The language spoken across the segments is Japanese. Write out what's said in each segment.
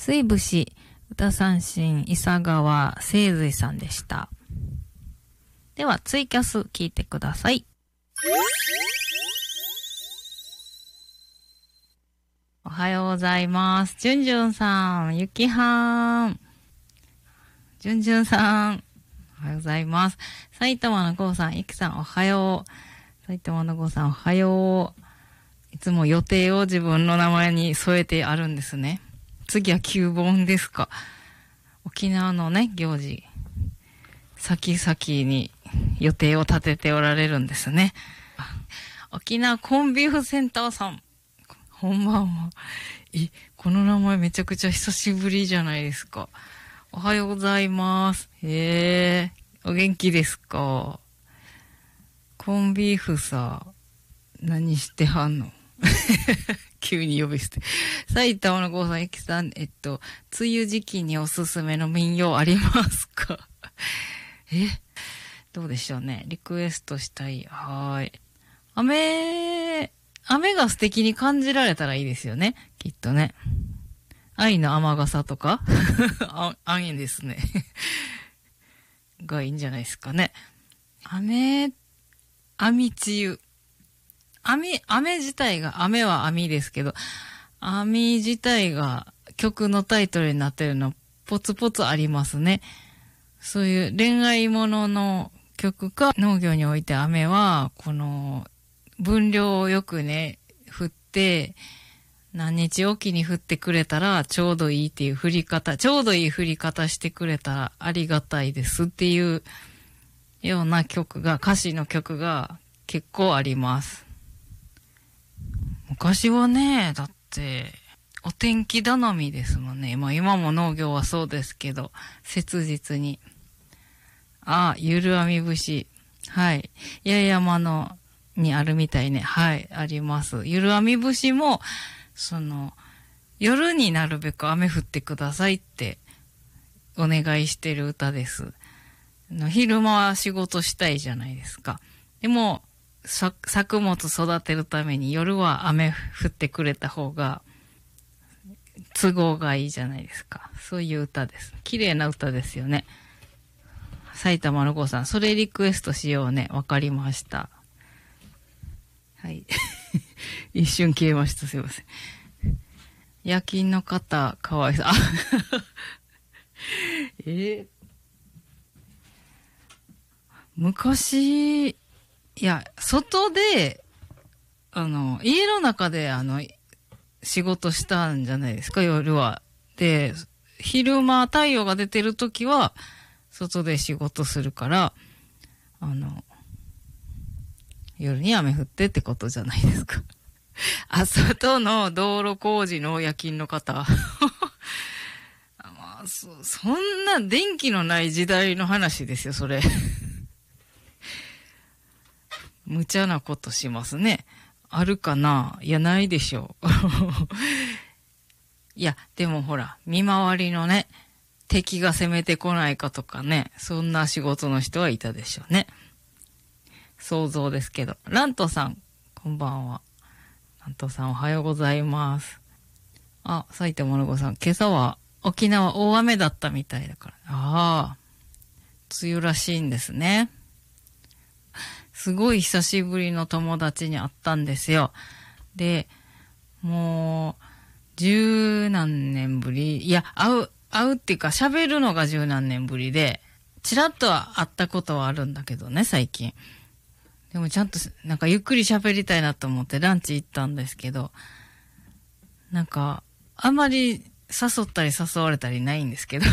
水節、歌三振、伊佐川清髄さんでした。では、ツイキャス聞いてください。おはようございます。じゅんじゅんさん、ゆきはん。じゅんじゅんさん、おはようございます。埼玉のこうさん、ゆきさん、おはよう。埼玉のこうさん、おはよう。いつも予定を自分の名前に添えてあるんですね。次は9本ですか。沖縄のね、行事。先々に予定を立てておられるんですね。沖縄コンビーフセンターさん。こんばんは。この名前めちゃくちゃ久しぶりじゃないですか。おはようございます。お元気ですか？コンビーフさ、何してはんの？急に呼び捨て。埼玉の郷さん、ゆきさん、梅雨時期におすすめの民謡ありますか？どうでしょうね。リクエストしたい。雨が素敵に感じられたらいいですよね。きっとね。愛の雨傘とか雨ですね。がいいんじゃないですかね。雨梅雨。雨自体が、雨は網ですけど、網自体が曲のタイトルになってるのポツポツありますね。そういう恋愛ものの曲か、農業において雨は、この分量をよくね、降って、何日おきに降ってくれたらちょうどいいっていう降り方、ちょうどいい降り方してくれたらありがたいですっていうような曲が、歌詞の曲が結構あります。昔はね、だって、お天気頼みですもんね。今も農業はそうですけど、切実に。ゆるあみ節。はい。八重山にあるみたいね。はい、あります。ゆるあみ節も、夜になるべく雨降ってくださいってお願いしてる歌です。昼間は仕事したいじゃないですか。でも、作物育てるために夜は雨降ってくれた方が都合がいいじゃないですか。そういう歌です。綺麗な歌ですよね。埼玉の子さん、それリクエストしようね。わかりました。はい。一瞬消えました。すいません。夜勤の方、かわいそう。昔、外で、家の中で、仕事したんじゃないですか、夜は。で、昼間、太陽が出てる時は、外で仕事するから、夜に雨降ってってことじゃないですか。外の道路工事の夜勤の方。そんな電気のない時代の話ですよ、それ。無茶なことしますね。あるかな？いや、ないでしょう。いや、でもほら、見回りのね、敵が攻めてこないかとかね、そんな仕事の人はいたでしょうね。想像ですけど。ラントさん、こんばんは。ラントさん、おはようございます。埼玉の子さん、今朝は沖縄大雨だったみたいだから。梅雨らしいんですね。すごい久しぶりの友達に会ったんですよ。で、もう、十何年ぶり。いや、会うっていうか喋るのが十何年ぶりで、ちらっとは会ったことはあるんだけどね、最近。でもちゃんと、なんかゆっくり喋りたいなと思ってランチ行ったんですけど、なんか、あんまり誘ったり誘われたりないんですけど、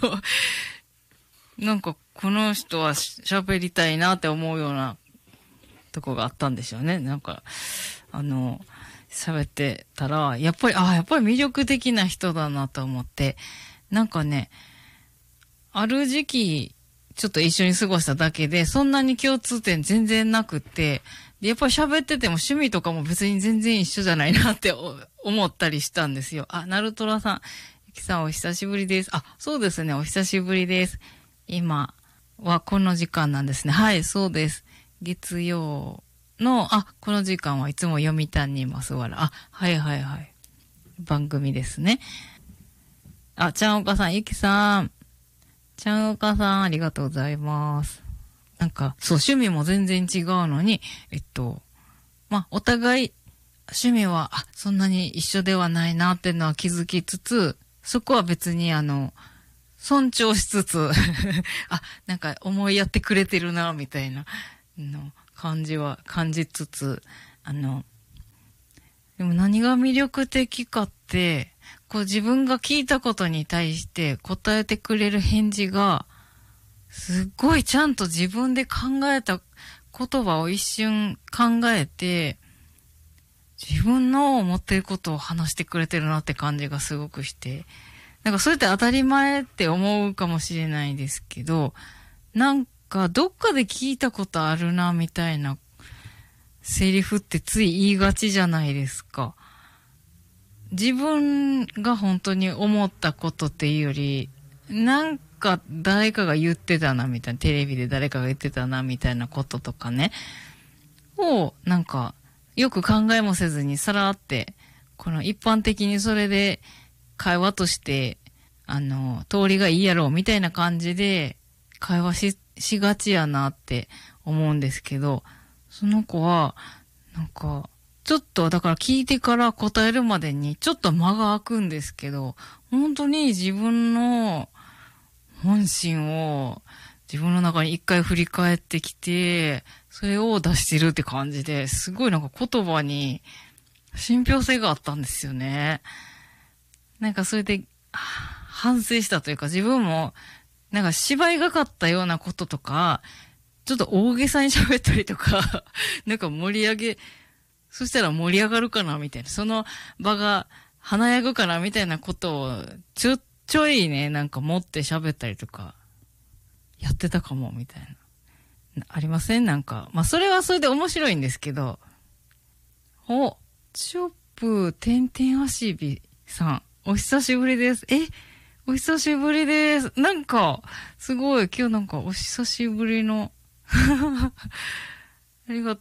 なんかこの人は喋りたいなって思うようなとこがあったんでしょうね。なんか、喋ってたら、やっぱり魅力的な人だなと思って、なんかね、ある時期、ちょっと一緒に過ごしただけで、そんなに共通点全然なくって、でやっぱり喋ってても趣味とかも別に全然一緒じゃないなって思ったりしたんですよ。ナルトラさん、ゆきさんお久しぶりです。そうですね、お久しぶりです。今はこの時間なんですね。はい、そうです。月曜の、この時間はいつも読谷にいますわら。はいはいはい。番組ですね。 あ、ちゃんおかさん、ゆきさん。ちゃんおかさん、ありがとうございます。なんか、そう、趣味も全然違うのに、まあ、お互い、趣味は、そんなに一緒ではないなっていうのは気づきつつ、そこは別に尊重しつつ、なんか思いやってくれてるな、みたいな、感じつつ、でも何が魅力的かって、こう自分が聞いたことに対して答えてくれる返事が、すっごいちゃんと自分で考えた言葉を一瞬考えて、自分の思ってることを話してくれてるなって感じがすごくして、なんかそれって当たり前って思うかもしれないですけど、なんかどっかで聞いたことあるなみたいなセリフってつい言いがちじゃないですか。自分が本当に思ったことっていうより、なんか誰かが言ってたなみたいな、テレビで誰かが言ってたなみたいなこととかね、をなんかよく考えもせずにさらって、この一般的にそれで会話として、通りがいいやろうみたいな感じで会話しがちやなって思うんですけど、その子は、なんか、ちょっと、だから聞いてから答えるまでにちょっと間が空くんですけど、本当に自分の本心を自分の中に一回振り返ってきて、それを出してるって感じで、すごいなんか言葉に信憑性があったんですよね。なんかそれで、反省したというか、自分も、なんか芝居がかったようなこととか、ちょっと大げさに喋ったりとか、なんかそしたら盛り上がるかなみたいな、その場が華やぐかなみたいなことを、ちょいね、なんか持って喋ったりとか、やってたかも、みたいな。ありません？なんか。まあ、それはそれで面白いんですけど、チョップ、てんてん足びさん、お久しぶりです。お久しぶりです。なんか、すごい、今日なんかお久しぶりの、ありが